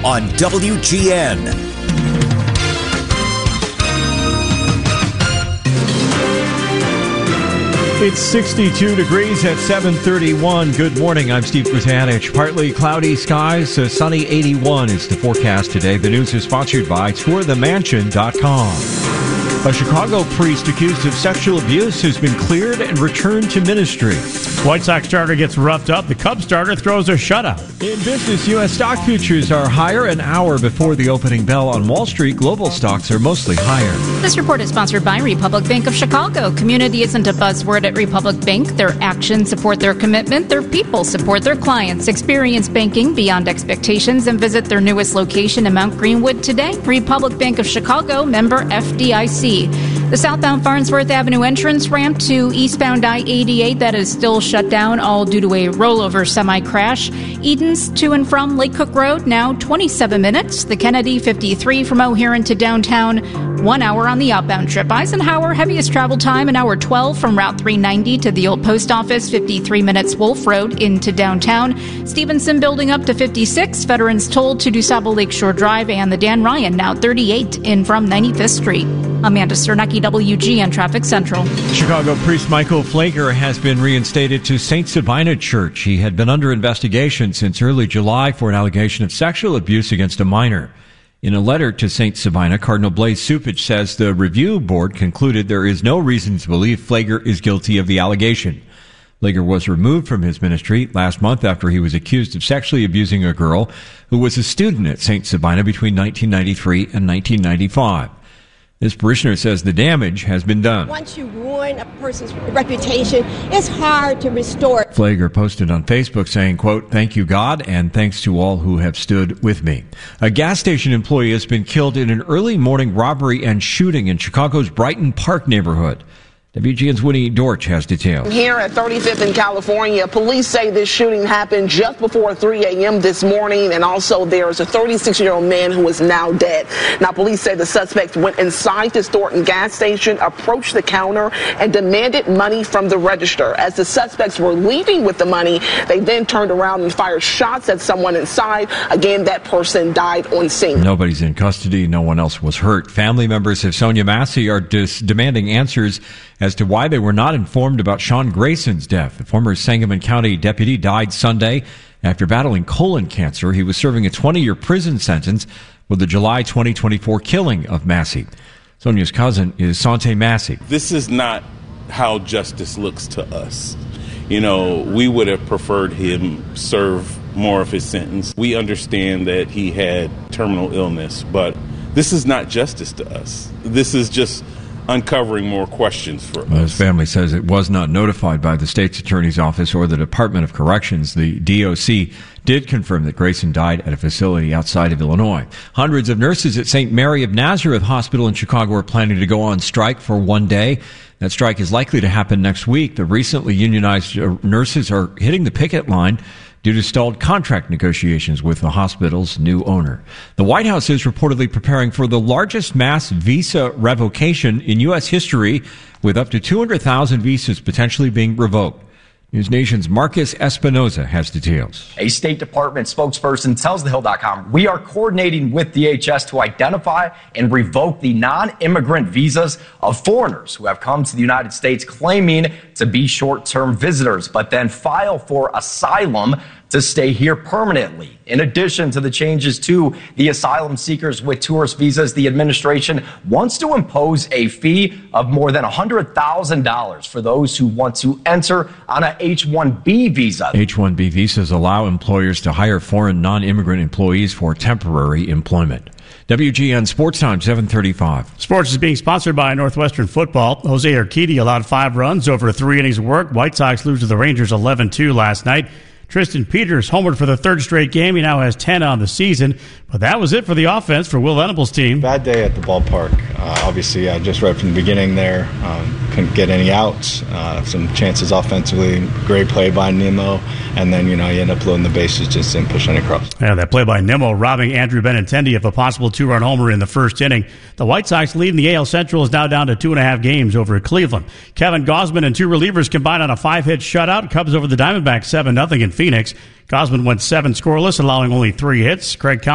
on WGN. It's 62 degrees at 7:31. Good morning. I'm Steve Krutanich. Partly cloudy skies, a sunny 81 is the forecast today. The news is sponsored by TourTheMansion.com. A Chicago priest accused of sexual abuse has been cleared and returned to ministry. White Sox starter gets roughed up. The Cubs starter throws a shutout. In business, U.S. stock futures are higher an hour before the opening bell on Wall Street. Global stocks are mostly higher. This report is sponsored by Republic Bank of Chicago. Community isn't a buzzword at Republic Bank. Their actions support their commitment. Their people support their clients. Experience banking beyond expectations and visit their newest location in Mount Greenwood today. Republic Bank of Chicago, member FDIC. The southbound Farnsworth Avenue entrance ramp to eastbound I-88 that is still shut down, all due to a rollover semi-crash. Edens to and from Lake Cook Road, now 27 minutes. The Kennedy 53 from O'Haron to downtown, 1 hour on the outbound trip. Eisenhower, heaviest travel time, an hour 12 from Route 390 to the old post office, 53 minutes Wolf Road into downtown. Stevenson building up to 56. Veterans toll to DuSable Lakeshore Drive and the Dan Ryan, now 38 in from 95th Street. Amanda Cernecki, WGN Traffic Central. Chicago priest Michael Flager has been reinstated to St. Sabina Church. He had been under investigation since early July for an allegation of sexual abuse against a minor. In a letter to St. Sabina, Cardinal Blaise Cupich says the review board concluded there is no reason to believe Flager is guilty of the allegation. Flager was removed from his ministry last month after he was accused of sexually abusing a girl who was a student at St. Sabina between 1993 and 1995. This parishioner says the damage has been done. Once you ruin a person's reputation, it's hard to restore it. Flager posted on Facebook saying, quote, "Thank you, God, and thanks to all who have stood with me." A gas station employee has been killed in an early morning robbery and shooting in Chicago's Brighton Park neighborhood. WGN's Winnie Dorch has details. Here at 35th in California, police say this shooting happened just before 3 a.m. this morning, and also there's a 36-year-old man who is now dead. Now, police say the suspect went inside this Thornton gas station, approached the counter, and demanded money from the register. As the suspects were leaving with the money, they then turned around and fired shots at someone inside. Again, that person died on scene. Nobody's in custody. No one else was hurt. Family members of Sonia Massey are demanding answers as to why they were not informed about Sean Grayson's death. The former Sangamon County deputy died Sunday after battling colon cancer. He was serving a 20-year prison sentence for the July 2024 killing of Massey. Sonia's cousin is Sante Massey. This is not how justice looks to us. You know, we would have preferred him serve more of his sentence. We understand that he had terminal illness, but this is not justice to us. This is just uncovering more questions for us. His family says it was not notified by the state's attorney's office or the Department of Corrections. The DOC did confirm that Grayson died at a facility outside of Illinois. Hundreds of nurses at St. Mary of Nazareth Hospital in Chicago are planning to go on strike for one day. That strike is likely to happen next week. The recently unionized nurses are hitting the picket line due to stalled contract negotiations with the hospital's new owner. The White House is reportedly preparing for the largest mass visa revocation in U.S. history, with up to 200,000 visas potentially being revoked. News Nation's Marcus Espinoza has details. A State Department spokesperson tells TheHill.com, "We are coordinating with DHS to identify and revoke the non-immigrant visas of foreigners who have come to the United States claiming to be short-term visitors, but then file for asylum to stay here permanently." In addition to the changes to the asylum seekers with tourist visas, the administration wants to impose a fee of more than $100,000 for those who want to enter on a H-1B visa. H-1B visas allow employers to hire foreign non-immigrant employees for temporary employment. WGN Sports Time, 7:35. Sports is being sponsored by Northwestern Football. Jose Urquidy allowed 5 runs over 3 innings of work. White Sox lose to the Rangers 11-2 last night. Tristan Peters homered for the 3rd straight game. He now has 10 on the season. But that was it for the offense for Will Venable's team. Bad day at the ballpark. Obviously, just right from the beginning there, couldn't get any outs. Some chances offensively. Great play by Nimmo. And then, you end up loading the bases, just didn't push any cross. Yeah, that play by Nimmo robbing Andrew Benintendi of a possible 2-run homer in the first inning. The White Sox lead in the AL Central is now down to 2.5 games over Cleveland. Kevin Gausman and 2 relievers combined on a 5-hit shutout. Cubs over the Diamondbacks 7-0 in Phoenix. Gausman went 7 scoreless, allowing only 3 hits. Craig